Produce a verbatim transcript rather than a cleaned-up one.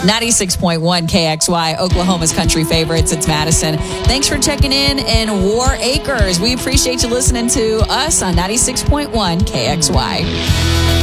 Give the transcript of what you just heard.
ninety-six point one K X Y, Oklahoma's country favorites. It's Madison. Thanks for checking in in War Acres. We appreciate you listening to us on ninety-six point one K X Y.